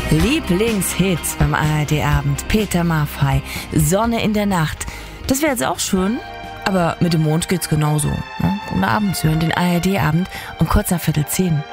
Lieblingshits beim ARD-Abend. Peter Maffay, Sonne in der Nacht. Das wäre jetzt auch schön, aber mit dem Mond geht's genauso. Ne? Und abends hören den ARD-Abend um kurz nach 9:15.